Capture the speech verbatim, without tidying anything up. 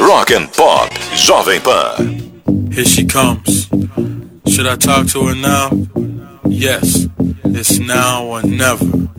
Rock and Pop Jovem Pan. Here she comes. Should I talk to her now? Yes, it's now or never.